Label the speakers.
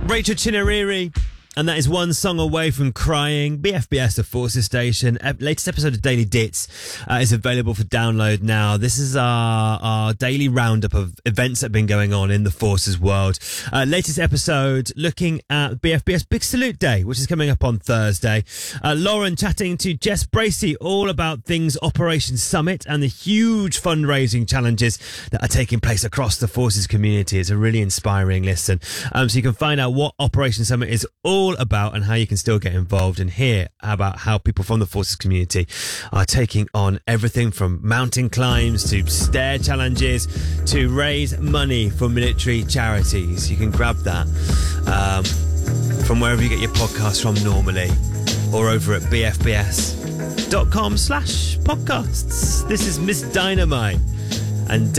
Speaker 1: Rachel Chinariri, and that is one song away from crying. BFBS, the Forces Station. Latest episode of Daily Dits is available for download now. This is our daily roundup of events that have been going on in the Forces world. Latest episode looking at BFBS Big Salute Day, which is coming up on Thursday. Lauren chatting to Jess Bracey all about things Operation Summit and the huge fundraising challenges that are taking place across the Forces community. It's a really inspiring listen. So you can find out what Operation Summit is all about and how you can still get involved, and hear about how people from the Forces community are taking on everything from mountain climbs to stair challenges to raise money for military charities. You can grab that from wherever you get your podcasts from normally, or over at bfbs.com/podcasts. This is Miss Dynamite and